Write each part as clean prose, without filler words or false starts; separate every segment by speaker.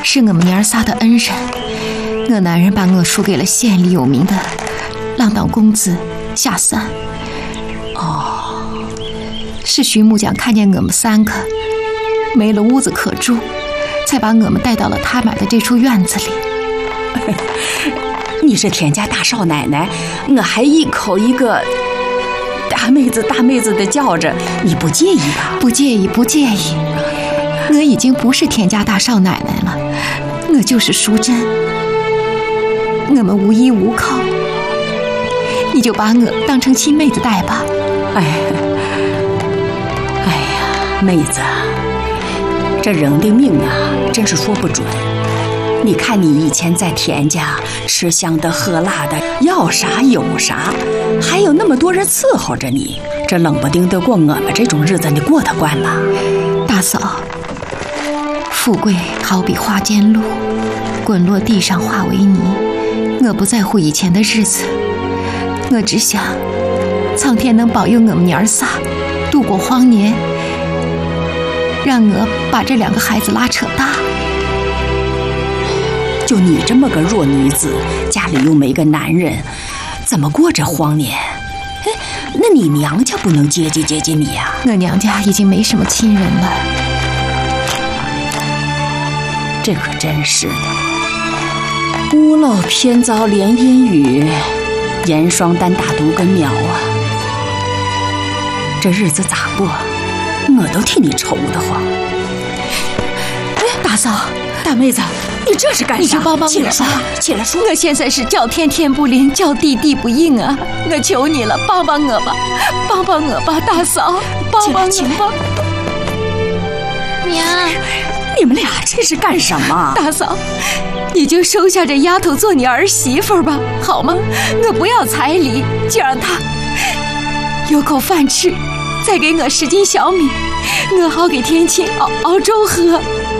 Speaker 1: 是我们娘儿仨的恩人。我男人把我赎给了县里有名的浪荡公子夏三。是徐木匠看见我们三个没了屋子可住，才把我们带到了他买的这处院子里。
Speaker 2: 你是田家大少奶奶，我还一口一个大妹子大妹子的叫着，你不介意吧？
Speaker 1: 不介意，不介意。我已经不是田家大少奶奶了，我就是淑珍。我们无依无靠，你就把我当成亲妹子待吧。
Speaker 2: 哎呀，妹子，这人的命啊，真是说不准。你看你以前在田家吃香的喝辣的，要啥有啥，还有那么多人伺候着你，这冷不丁的过我们这种日子，你过得惯吗？
Speaker 1: 大嫂，富贵好比花间露，滚落地上化为泥。我不在乎以前的日子，我只想苍天能保佑我们娘儿仨度过荒年，让我把这2个孩子拉扯大。
Speaker 2: 就你这么个弱女子，家里又没个男人，怎么过这荒年？哎，那你娘家不能接济接济你呀？
Speaker 1: 我娘家已经没什么亲人了。
Speaker 2: 这可真是的，屋漏偏遭连阴雨，严霜单打独根苗啊！这日子咋过？我都替你愁得慌。
Speaker 1: 哎，大嫂，
Speaker 2: 大妹子，你这是干啥？
Speaker 1: 你就帮帮我吧！
Speaker 2: 起来说，起来说！
Speaker 1: 我现在是叫天天不灵，叫地地不应啊！我求你了，帮帮我吧，帮帮我吧，大嫂，帮帮我吧！
Speaker 3: 娘，
Speaker 2: 你们俩这是干什么？
Speaker 1: 大嫂，你就收下这丫头做你儿媳妇吧，好吗？我不要彩礼，就让她有口饭吃，再给我10斤小米，我好给天亲熬粥喝。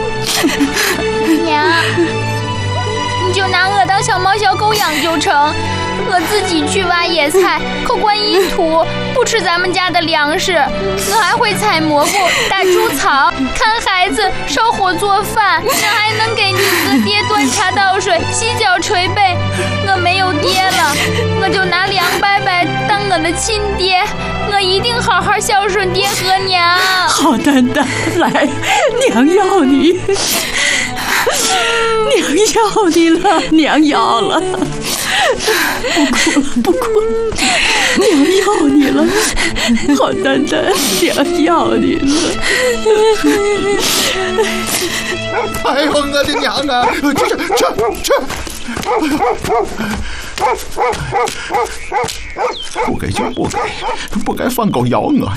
Speaker 3: 娘，你就拿我当小猫小狗养就成。我自己去挖野菜，扣灌一土，不吃咱们家的粮食。我还会采蘑菇、打猪草、看孩子、烧火做饭，我还能给你和爹端茶倒水、洗脚捶背。我没有爹了，我就拿梁伯伯当我的亲爹。我一定好好孝顺爹和娘。
Speaker 2: 好蛋蛋，来，娘要你，娘要你了，娘要了。不哭了，不哭了，娘要你了，好蛋蛋，娘要你了。
Speaker 4: 哎呦，我的娘啊！这！不该就不该放狗咬我呀！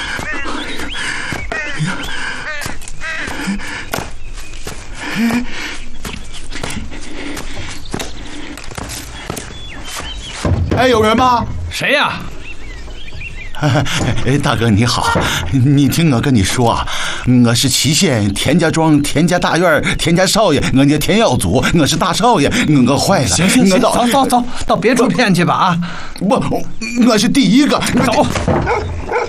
Speaker 4: 哎，有人吗？
Speaker 5: 谁呀？
Speaker 4: 大哥你好，你听我跟你说啊，我是祁县田家庄田家大院田家少爷，我叫田耀祖，我是大少爷，我坏了。
Speaker 5: 行，走，到别处骗去吧啊！
Speaker 4: 不，我是第一个。
Speaker 5: 走。